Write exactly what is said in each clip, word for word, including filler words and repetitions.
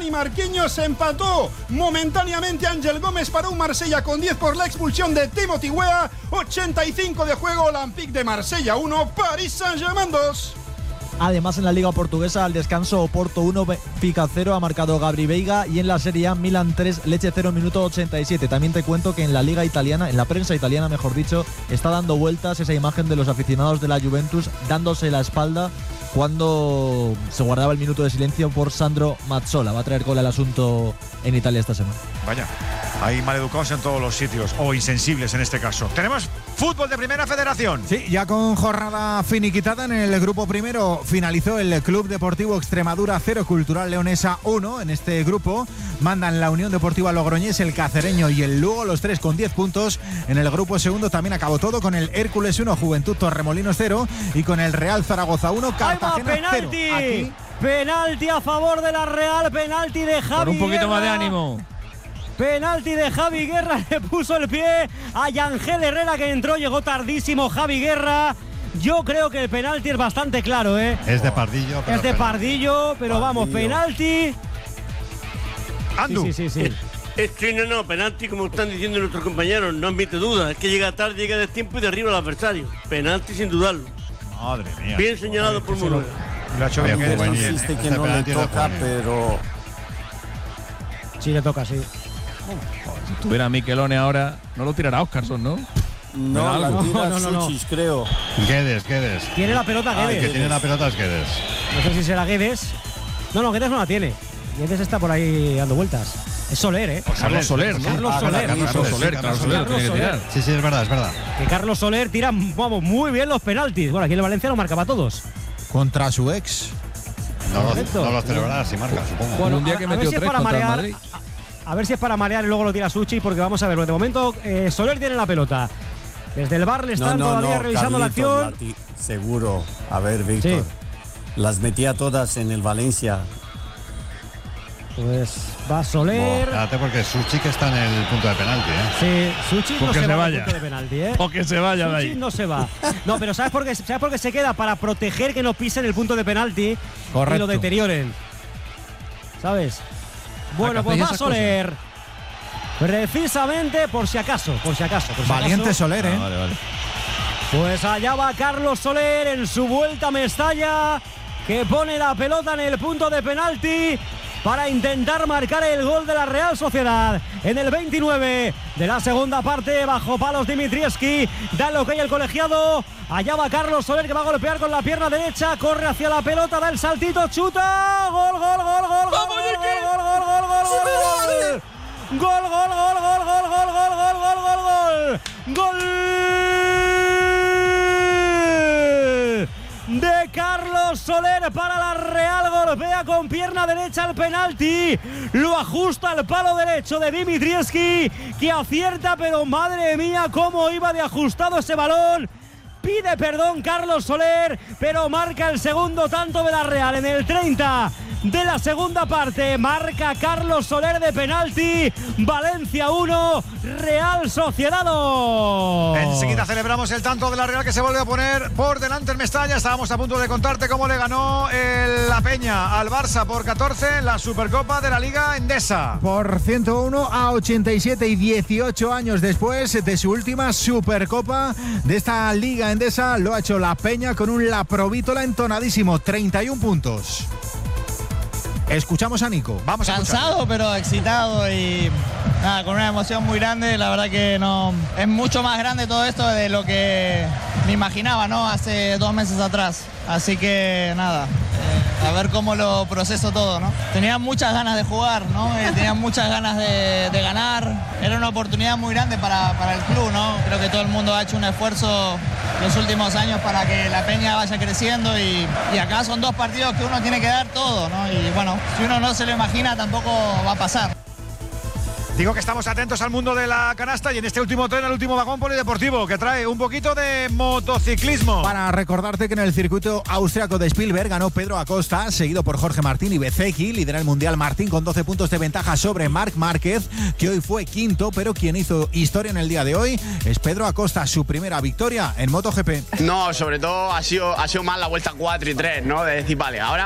Dani Marquinhos empató momentáneamente. Ángel Gómez para un Marsella con diez por la expulsión de Timothy Weah. ochenta y cinco de juego, Olympique de Marsella uno, Paris Saint-Germain dos. Además, en la Liga Portuguesa, al descanso, Oporto uno, Benfica cero, ha marcado Gabri Veiga. Y en la Serie A, Milan tres, Lecce cero, minuto ochenta y siete. También te cuento que en la Liga Italiana, en la prensa italiana, mejor dicho, está dando vueltas esa imagen de los aficionados de la Juventus dándose la espalda cuando se guardaba el minuto de silencio por Sandro Mazzola. Va a traer cola el asunto en Italia esta semana. Vaya, hay maleducados en todos los sitios, o insensibles en este caso. Tenemos fútbol de Primera Federación. Sí, ya con jornada finiquitada en el grupo primero finalizó el Club Deportivo Extremadura cero, Cultural Leonesa uno. En este grupo mandan la Unión Deportiva Logroñés, el Cacereño y el Lugo, los tres con diez puntos. En el grupo segundo también acabó todo con el Hércules uno, Juventud Torremolinos cero y con el Real Zaragoza uno, Cartagena cero. Aquí penalti a favor de la Real, penalti de Javi Con un poquito Guerra. más de ánimo. Penalti de Javi Guerra, le puso el pie a Yangel Herrera, que entró, llegó tardísimo Javi Guerra. Yo creo que el penalti es bastante claro, ¿eh? Es de Pardillo. Pero es de Pardillo, pero Pardillo. Vamos, penalti. Andu. Sí, sí, sí, sí. Es que no, no, penalti, como están diciendo nuestros compañeros, no admite duda. Es que llega tarde, llega de tiempo y derriba al adversario. Penalti sin dudarlo. Madre mía. Bien señalado por Muro. Lo ha hecho bien. Insiste que no le toca, pero... Sí, le toca, sí. Si tuviera Miquelone ahora, no lo tirará Óscarson, ¿no? No, la tira no, no, no, Suchis, creo. Guedes, Guedes. Tiene la pelota Guedes. Ah, el que tiene la pelota es Guedes. No sé si será Guedes. No, no, Guedes no la tiene. Guedes está por ahí dando vueltas. Es Soler, ¿eh? O Carlos Soler. Carlos Soler. Carlos Soler, Carlos Soler. Carlos Soler. Sí, sí, es verdad, es verdad. Que Carlos Soler tira, vamos, muy bien los penaltis. Bueno, aquí en el Valencia lo marcaba todos. Contra su ex. No, lo, no lo celebrará si marca, supongo. Bueno, un día que metió si tres contra el Madrid. A ver si es para marear y luego lo tira Suchi, porque vamos a ver. De momento, eh, Soler tiene la pelota. Desde el bar le están no, no, todavía no, revisando Carlitos, la acción. Lati, seguro. A ver, Víctor. Sí. Las metía todas en el Valencia. Pues va Soler. Espérate, porque Suchi que está en el punto de penalti, ¿eh? Sí, Suchi no se, se va al punto de penalti, ¿eh? O que se vaya de ahí. Suchi no se va. No, pero ¿sabes por qué? ¿Sabes por qué se queda? Para proteger que no pisen el punto de penalti. Correcto. Y lo deterioren. ¿Sabes? Bueno, pues va Soler. Cosas. Precisamente por si acaso, por si acaso. Por si Valiente acaso. Soler, ¿eh? Ah, vale, vale. Pues allá va Carlos Soler en su vuelta a Mestalla, que pone la pelota en el punto de penalti para intentar marcar el gol de la Real Sociedad en el veintinueve de la segunda parte. Bajo palos Dimitrievski, da lo que hay el colegiado. Allá va Carlos Soler, que va a golpear con la pierna derecha, corre hacia la pelota, da el saltito, chuta, gol, gol, gol, gol, gol, gol, gol, gol, gol, gol, gol. Gol, gol, gol, gol, gol, gol, gol, gol, gol, gol, gol. Gol de Carlos Soler para la Real. Golpea con pierna derecha el penalti. Lo ajusta al palo derecho de Dimitrievski, que acierta, pero madre mía, cómo iba de ajustado ese balón. Pide perdón Carlos Soler, pero marca el segundo tanto de la Real en el treinta de la segunda parte. Marca Carlos Soler de penalti. Valencia uno, Real Sociedad dos. Enseguida celebramos el tanto de la Real, que se vuelve a poner por delante en Mestalla. Estábamos a punto de contarte cómo le ganó el La Peña al Barça por catorce en la Supercopa de la Liga Endesa. Por ciento uno a ochenta y siete, y dieciocho años después de su última Supercopa de esta Liga Endesa, lo ha hecho La Peña con un La Provítola entonadísimo, treinta y uno puntos. Escuchamos a Nico. Vamos a Cansado, escucharlo. pero excitado y nada, con una emoción muy grande. La verdad que no es mucho más grande todo esto de lo que me imaginaba, ¿no? Hace dos meses atrás. Así que nada, eh, a ver cómo lo proceso todo, ¿no? Tenía muchas ganas de jugar, ¿no? Eh, tenía muchas ganas de, de ganar. Era una oportunidad muy grande para, para el club, ¿no? Creo que todo el mundo ha hecho un esfuerzo los últimos años para que la Peña vaya creciendo y, y acá son dos partidos que uno tiene que dar todo, ¿no? Y bueno, si uno no se lo imagina tampoco va a pasar. Digo que estamos atentos al mundo de la canasta y en este último tren, el último vagón polideportivo, que trae un poquito de motociclismo. Para recordarte que en el circuito austriaco de Spielberg ganó Pedro Acosta, seguido por Jorge Martín y Bezzecchi. Lidera el Mundial Martín con doce puntos de ventaja sobre Marc Márquez, que hoy fue quinto, pero quien hizo historia en el día de hoy es Pedro Acosta, su primera victoria en MotoGP. No, sobre todo ha sido, ha sido más la vuelta cuatro y tres, ¿no? De decir, vale, ahora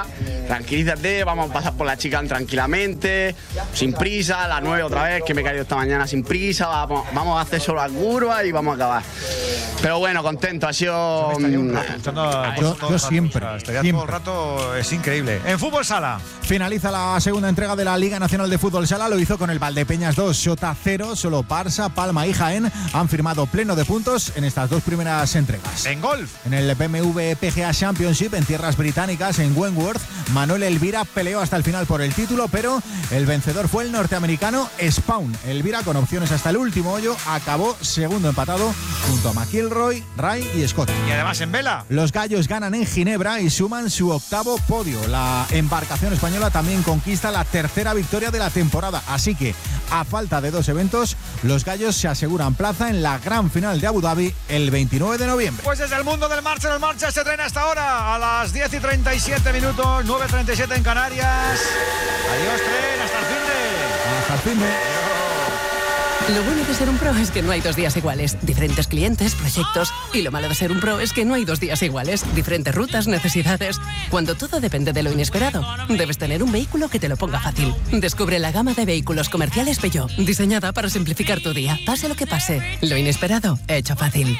tranquilízate, vamos a pasar por la chica tranquilamente, sin prisa, a las nueve otra vez, que me he caído esta mañana sin prisa, vamos, vamos a hacer solo la curva y vamos a acabar. Pero bueno, contento, ha sido... Yo, yo siempre, estaría siempre. todo el rato, es increíble. En fútbol sala. Finaliza la segunda entrega de la Liga Nacional de Fútbol Sala, lo hizo con el Valdepeñas dos, Xota cero, solo Barça, Palma y Jaén han firmado pleno de puntos en estas dos primeras entregas. En golf. En el B M W P G A Championship en tierras británicas, en Wentworth, Manuel Elvira peleó hasta el final por el título, pero el vencedor fue el norteamericano Spaun. Elvira, con opciones hasta el último hoyo, acabó segundo empatado junto a McIlroy, Ray y Scott. Y además en vela. Los gallos ganan en Ginebra y suman su octavo podio. La embarcación española también conquista la tercera victoria de la temporada, así que a falta de dos eventos, los gallos se aseguran plaza en la gran final de Abu Dhabi el veintinueve de noviembre. Pues desde el mundo del Marcha, el Marcha se trena hasta ahora a las diez y treinta y siete minutos, nueve y treinta y siete en Canarias. Adiós, tren, hasta el fin de... Hasta el fin de... Lo bueno de ser un pro es que no hay dos días iguales. Diferentes clientes, proyectos. Y lo malo de ser un pro es que no hay dos días iguales. Diferentes rutas, necesidades. Cuando todo depende de lo inesperado, debes tener un vehículo que te lo ponga fácil. Descubre la gama de vehículos comerciales Peugeot, diseñada para simplificar tu día. Pase lo que pase, lo inesperado, hecho fácil.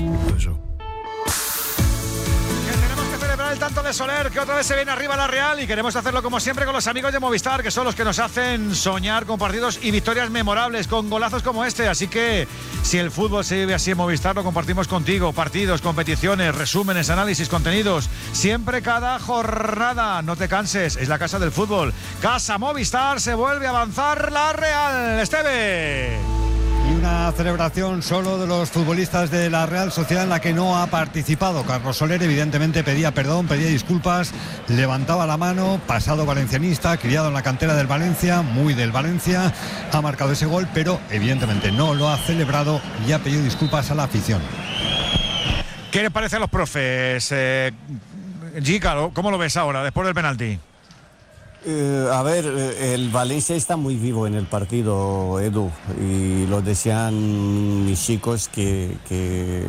El tanto de Soler, que otra vez se viene arriba la Real, y queremos hacerlo como siempre con los amigos de Movistar, que son los que nos hacen soñar con partidos y victorias memorables, con golazos como este. Así que si el fútbol se vive así en Movistar, lo compartimos contigo. Partidos, competiciones, resúmenes, análisis, contenidos, siempre cada jornada. No te canses, es la casa del fútbol. Casa Movistar, se vuelve a avanzar la Real. Esteve. Y una celebración solo de los futbolistas de la Real Sociedad en la que no ha participado. Carlos Soler evidentemente pedía perdón, pedía disculpas, levantaba la mano, pasado valencianista, criado en la cantera del Valencia, muy del Valencia, ha marcado ese gol, pero evidentemente no lo ha celebrado y ha pedido disculpas a la afición. ¿Qué le parece a los profes? Eh, Gica, ¿cómo lo ves ahora, después del penalti? Eh, a ver, el Valencia está muy vivo en el partido, Edu, y lo decían mis chicos que, que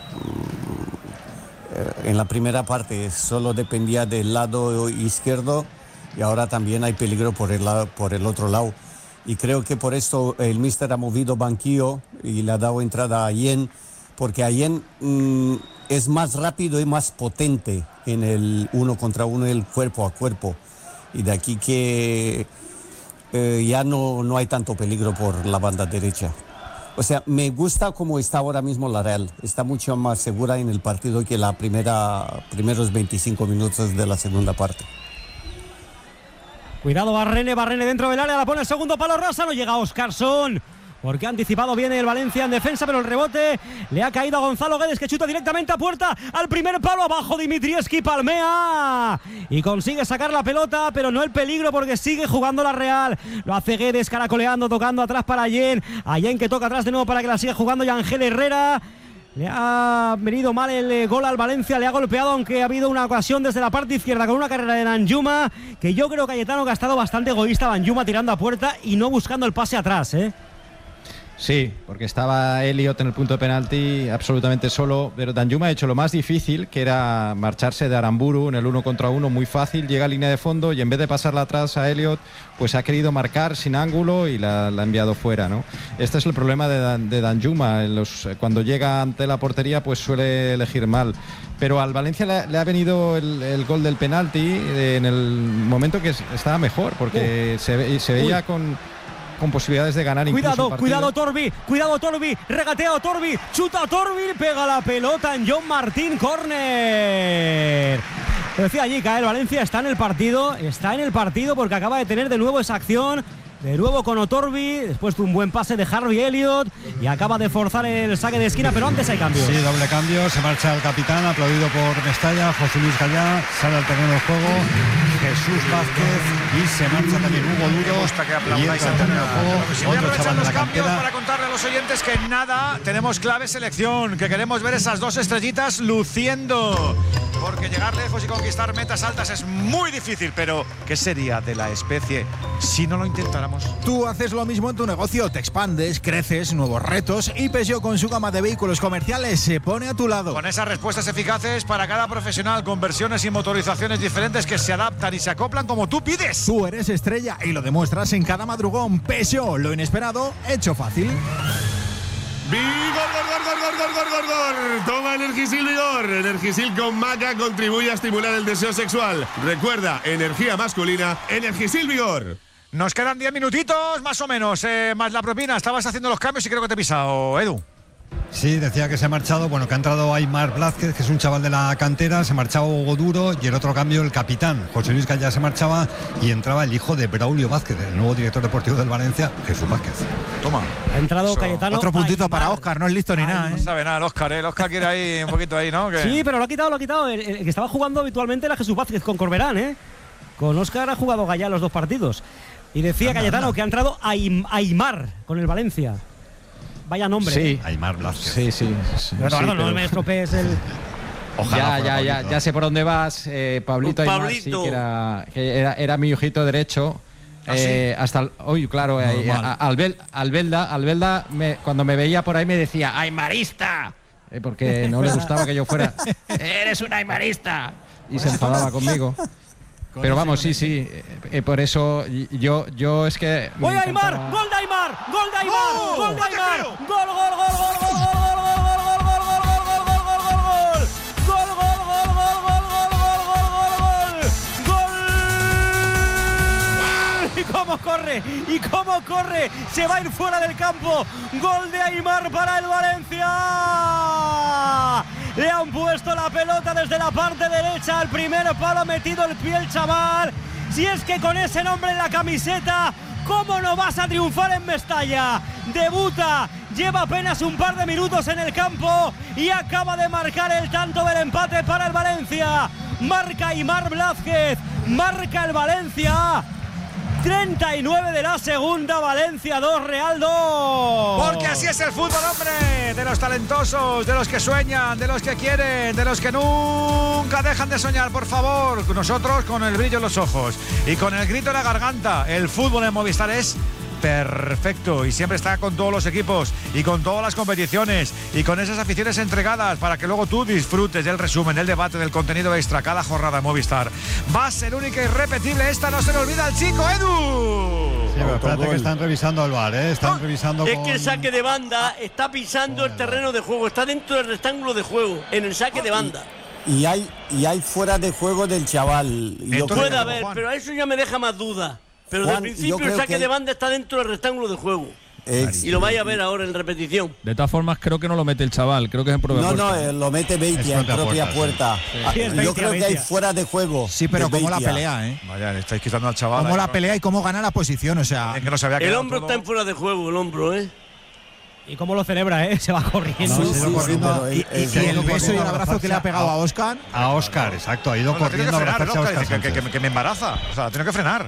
eh, en la primera parte solo dependía del lado izquierdo y ahora también hay peligro por el, lado, por el otro lado. Y creo que por esto el míster ha movido banquillo y le ha dado entrada a Allen, porque Allen mmm, es más rápido y más potente en el uno contra uno, el cuerpo a cuerpo. Y de aquí que eh, ya no, no hay tanto peligro por la banda derecha. O sea, me gusta cómo está ahora mismo la Real. Está mucho más segura en el partido que la primera primeros veinticinco minutos de la segunda parte. Cuidado Barrene, Barrene dentro del área, la pone el segundo palo rasa, no llega Óscarson. Porque ha anticipado bien el Valencia en defensa, pero el rebote le ha caído a Gonzalo Guedes, que chuta directamente a puerta, al primer palo, abajo Dimitrievski, palmea y consigue sacar la pelota, pero no el peligro porque sigue jugando la Real. Lo hace Guedes caracoleando, tocando atrás para Allen, Allen que toca atrás de nuevo para que la siga jugando y Ángel Herrera. Le ha venido mal el gol al Valencia, le ha golpeado, aunque ha habido una ocasión desde la parte izquierda con una carrera de Danjuma, que yo creo, Cayetano, que ha estado bastante egoísta Danjuma tirando a puerta y no buscando el pase atrás, ¿eh? Sí, porque estaba Elliot en el punto de penalti absolutamente solo, pero Danjuma ha hecho lo más difícil, que era marcharse de Aramburu en el uno contra uno, muy fácil, llega a línea de fondo y en vez de pasarla atrás a Elliot, pues ha querido marcar sin ángulo y la, la ha enviado fuera, ¿no? Este es el problema de, Dan, de Danjuma, en los, cuando llega ante la portería pues suele elegir mal, pero al Valencia le, le ha venido el, el gol del penalti en el momento que estaba mejor, porque uh. se, se veía Uy. con... con posibilidades de ganar. Cuidado, cuidado Torbi, cuidado Torbi, regatea Torbi, chuta Torbi, pega la pelota en John Martín, córner. Lo decía allí, el Valencia está en el partido, está en el partido porque acaba de tener de nuevo esa acción. De nuevo con Otorbi, después de un buen pase de Harvey Elliott y acaba de forzar el saque de esquina, pero antes hay cambios. Sí, doble cambio, se marcha el capitán, aplaudido por Mestalla, José Luis Gallá, sale al terreno de juego Jesús Vázquez y se marcha también Hugo Duro. Me gusta que aplaudáis al terreno de juego. Otro chaval de la cantera. Para contarle a los oyentes que nada, tenemos clave selección, que queremos ver esas dos estrellitas luciendo. Porque llegar lejos y conquistar metas altas es muy difícil, pero ¿qué sería de la especie si no lo intentáramos? vamos. Tú haces lo mismo en tu negocio, te expandes, creces, nuevos retos y Peugeot con su gama de vehículos comerciales se pone a tu lado. Con esas respuestas eficaces para cada profesional con versiones y motorizaciones diferentes que se adaptan y se acoplan como tú pides. Tú eres estrella y lo demuestras en cada madrugón. Peugeot, lo inesperado, hecho fácil. ¡Vigor, gor, gor, gor, gor, gor, gor, gor! Toma Energisil Vigor. Energisil con maca contribuye a estimular el deseo sexual. Recuerda, energía masculina, Energisil Vigor. Nos quedan diez minutitos, más o menos, eh, más la propina. Estabas haciendo los cambios y creo que te he pisado, Edu. Sí, decía que se ha marchado, bueno, que ha entrado Aymar Blázquez, que es un chaval de la cantera, se marchaba Hugo Duro y el otro cambio el capitán, José Luis Calla se marchaba y entraba el hijo de Braulio Vázquez, el nuevo director deportivo del Valencia, Jesús Vázquez. Toma. Ha entrado Eso. Cayetano. Otro puntito Aymar. para Óscar, no es listo ni Ay, nada, ¿eh? No sabe nada el Óscar, ¿eh? El Óscar quiere ahí un poquito ahí, ¿no? Que... Sí, pero lo ha quitado, lo ha quitado. El, el que estaba jugando habitualmente era Jesús Vázquez con Corberán, ¿eh? Con Óscar ha jugado Gallá los dos partidos. Y decía anda, Cayetano anda. que ha entrado Aym Aymar con el Valencia. Vaya nombre. Sí. ¿eh? Aymar Blázquez. Sí, sí. sí pero, sí, no, pero... no me estropees el... Ojalá ya, ya, ya, ya sé por dónde vas, eh, Pablito Aymar, Pablito. sí, que era, que era, era mi ojito derecho. ¿Ah, eh, sí? Hasta el, uy, claro, eh, a- Albel, Albelda, Albelda me, cuando me veía por ahí me decía ¡Aymarista! Eh, porque no le gustaba que yo fuera ¡Eres un aymarista! Y se enfadaba conmigo. Pero vamos, sí, sí, eh, eh, por eso yo, yo es que... me ¡Voy a Aymar! encantaba- ¡Gol de Aymar! ¡Gol de Aymar! ¡Oh! ¡Gol de ¡No te Aymar! creo! ¡Gol, gol, gol, gol, gol, gol, gol, gol, gol, gol, gol, gol, gol, gol, gol, gol! ¡Gol, gol, gol, gol, gol, gol, gol, gol, gol! ¡Y cómo corre! ¡Y cómo corre! ¡Se va a ir fuera del campo! ¡Gol de Aymar para el Valencia! Le han puesto la pelota desde la parte derecha al primer palo, ha metido el pie el chaval. Si es que con ese nombre en la camiseta, ¿cómo no vas a triunfar en Mestalla? Debuta, lleva apenas un par de minutos en el campo y acaba de marcar el tanto del empate para el Valencia. Marca Aymar Blázquez, marca el Valencia. treinta y nueve de la segunda, Valencia dos, Real dos. Porque así es el fútbol, hombre, de los talentosos, de los que sueñan, de los que quieren, de los que nunca dejan de soñar, por favor. Nosotros con el brillo en los ojos y con el grito en la garganta. El fútbol en Movistar es perfecto y siempre está con todos los equipos y con todas las competiciones y con esas aficiones entregadas para que luego tú disfrutes del resumen, del debate, del contenido extra cada jornada en Movistar. Va a ser única y irrepetible esta, no se le olvida al chico Edu. Sí, pero espérate que están revisando al V A R, ¿eh? Están revisando Es con... que el saque de banda está pisando el terreno de juego, está dentro del rectángulo de juego, en el saque de banda. Y hay, y hay fuera de juego del chaval. Yo Puede creo- haber, pero eso ya me deja más dudas. Pero Juan, de yo principio creo el saque que- de banda está dentro del rectángulo de juego. Ex- Y lo vais a ver ahora en repetición. De todas formas, creo que no lo mete el chaval, creo que es en propia No, no, puerta. eh, lo mete Beitia en propia propia puerta, puerta. sí. Ah, Sí, es Yo Beitia, creo que hay Beitia. fuera de juego. Sí, pero de cómo la Beitia. pelea, ¿eh? Vaya, le estáis quitando al chaval. Cómo ahí, la ¿no? pelea y cómo gana la posición, o sea... Es que no se había El quedado hombro todo. está en fuera de juego, el hombro, ¿eh? Y cómo lo celebra, ¿eh? Se va corriendo. Sí, Sí, sí, corriendo. pero Y, es- y- y es- el beso y el corriendo a abrazo que le ha pegado a Óscar. A Óscar, exacto, ha ido No, no, tiene que corriendo a frenar, abrazarse a Óscar, Óscar que, que- Sánchez. que- que me embaraza. O sea, tiene que frenar.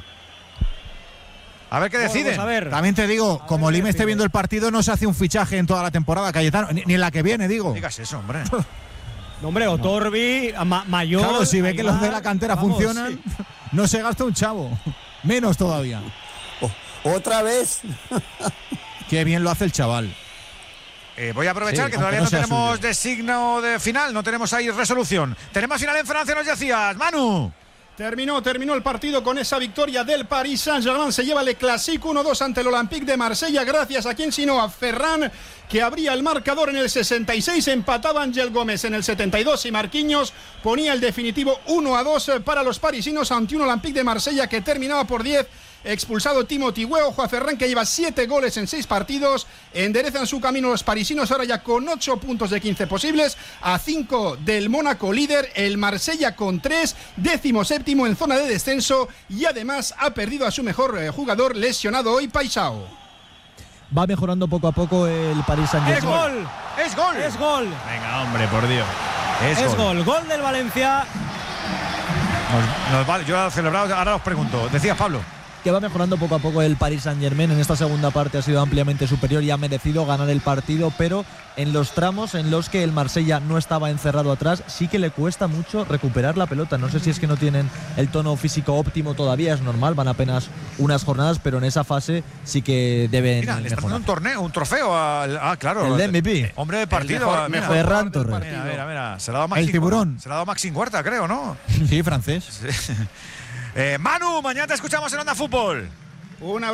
A ver qué Bueno, deciden. pues a ver. También te digo, como Lima esté viendo el partido, no se hace un fichaje en toda la temporada, Cayetano, ni, ni en la que viene, digo. No digas eso, hombre. No, hombre, Otorbi, Ma- Mayor. Claro, si ve que los de Aymar, la cantera vamos, funcionan, sí. no se gasta un chavo. Menos todavía. Oh, otra vez. Qué bien lo hace el chaval. Eh, voy a aprovechar Sí, que todavía aunque no no sea tenemos suyo. designo de final, no tenemos ahí resolución. Tenemos final en Francia, nos decías, Manu. Terminó, terminó el partido con esa victoria del Paris Saint-Germain. Se lleva el Clásico uno dos ante el Olympique de Marsella. Gracias a quien sino a Ferran, que abría el marcador en el sesenta y seis. Empataba Ángel Gómez en el setenta y dos y Marquinhos ponía el definitivo uno a dos para los parisinos ante un Olympique de Marsella que terminaba por diez. Expulsado Timothy Weah. Juan Ferran, que lleva siete goles en seis partidos, enderezan su camino los parisinos ahora ya con ocho puntos de quince posibles, a cinco del Mónaco líder, el Marsella con tres, décimo séptimo en zona de descenso y además ha perdido a su mejor eh, jugador lesionado hoy, Paisao. Va mejorando poco a poco el Paris ¡Es Saint-Germain. gol! ¡Es gol! ¡Es gol! Venga, hombre, por Dios. Es, Es gol. gol. Gol del Valencia. Nos, nos vale, yo he celebrado, ahora os pregunto. Decías, Pablo. que va mejorando poco a poco el Paris Saint-Germain. En esta segunda parte ha sido ampliamente superior y ha merecido ganar el partido, pero en los tramos en los que el Marsella no estaba encerrado atrás, sí que le cuesta mucho recuperar la pelota. No sé si es que no tienen el tono físico óptimo todavía, es normal, van apenas unas jornadas, pero en esa fase sí que deben Mira, le están dando mejorar. un torneo, un trofeo al, ah, claro, El de M V P. hombre de partido. mejor- ah, mira. Ferran Torres. Mira, mira, mira, se la ha dado El Maxi- tiburón. Se la ha dado Maxim Huerta, creo, ¿no? Sí, francés. Eh, Manu, mañana te escuchamos en Onda Fútbol. Un abrazo.